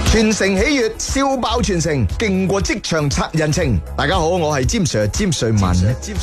全城喜悅，笑爆全城，勁過職場拆人情。大家好，我係詹 Sir 詹瑞文。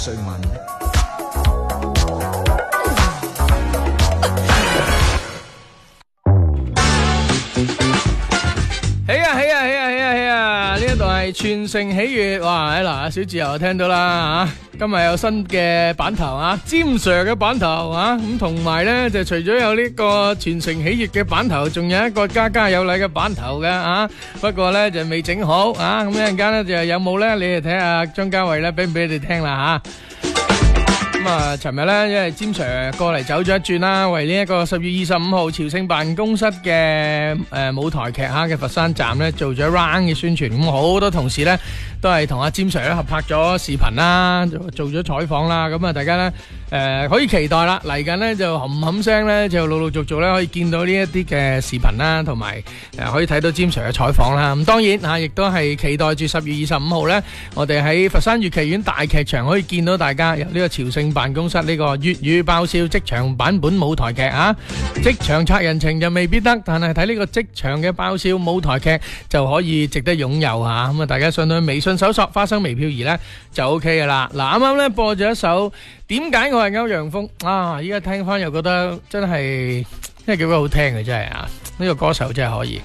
起啊！呢一度係全城喜悅，哇！嗱，小自由聽到啦吓，今日有新嘅版頭啊，詹 Sir 嘅版頭啊，咁同埋咧就除咗有呢個全城喜悅嘅版頭，仲有一個家家有禮嘅版頭嘅啊，不過咧就未整好啊，咁一陣間咧就有冇咧，你哋睇下張家偉咧俾唔俾你哋聽啦吓。咁啊，尋日咧，因為詹 Sir 過嚟走咗一轉啦，為呢一個10月25號朝聖辦公室嘅舞台劇嘅佛山站咧做咗 round 嘅宣傳，咁好多同事咧都係同阿詹 Sir 咧合拍咗視頻啦，做咗採訪啦，咁啊大家咧可以期待啦，嚟緊咧就冚聲咧就陸陸續續咧可以見到呢一啲嘅視頻啦，同埋可以睇到詹 Sir 嘅採訪啦。咁當然嚇，亦都係期待住10月25號咧，我哋喺佛山粵劇院大劇場可以見到大家由呢個朝聖辦公室呢個粵語爆笑職場版本舞台劇啊！職場拆人情就未必得，但係睇呢個職場嘅爆笑舞台劇就可以值得擁有啊！咁啊，大家上到微信搜索花生微漂兒呢就 OK 噶啦。嗱，啱啱呢播咗一首點解我係歐陽鋒啊！依家聽翻又覺得真係幾好聽嘅，真係啊！呢個歌手真係可以。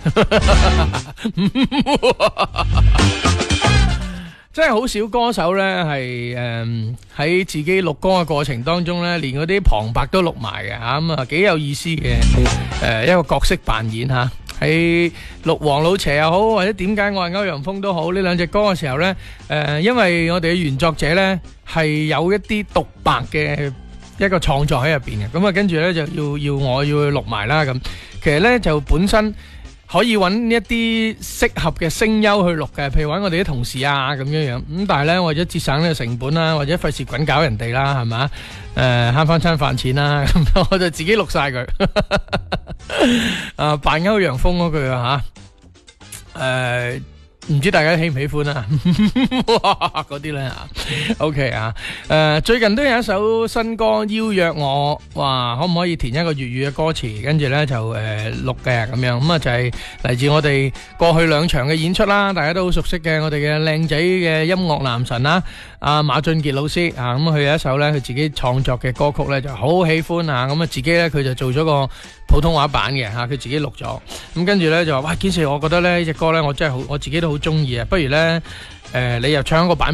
真係好少歌手呢係喺自己錄歌嘅過程當中呢，連嗰啲旁白都錄埋嘅吓，咁啊幾有意思嘅一個角色扮演吓。喺錄黃老邪又好，或者點解我係歐陽鋒都好，呢兩隻歌嘅時候呢，因為我哋嘅原作者呢係有一啲獨白嘅一個創作喺入邊嘅，咁啊跟住呢就要我要去錄埋啦咁。其實呢就本身可以揾一啲適合嘅聲優去錄嘅，譬如揾我哋啲同事啊咁樣樣。咁但係咧，為咗節省呢個成本啦，或者費事滾搞人哋啦，係嘛？慳翻餐飯錢啦，咁我就自己錄晒佢。扮歐陽鋒嗰句啊吓，唔知大家喜唔喜歡啊？哇，嗰啲咧啊 ，OK 啊，最近都有一首新歌邀約我，話可唔可以填一個粵語嘅歌詞，跟住咧就錄嘅咁樣，咁啊就係嚟自我哋過去兩場嘅演出啦，大家都好熟悉嘅，我哋嘅靚仔嘅音樂男神啦，阿馬俊傑老師啊，咁佢有一首咧佢自己創作嘅歌曲咧就好喜歡啊，咁啊自己咧佢就做咗個普通話版嘅吓，佢自己錄咗，咁跟住咧就話，喂，堅持我覺得咧呢隻歌咧我真係好，我自己都好中意啊，不如咧你又唱一個版